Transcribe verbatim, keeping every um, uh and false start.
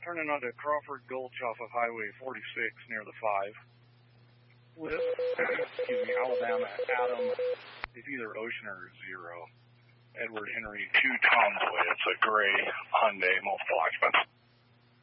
turning onto Crawford Gulch off of Highway forty-six near the five. With, excuse me, Alabama, Adam, it's either Ocean or Zero. Edward Henry, two Tom's Way. It's a gray Hyundai, multiple occupants.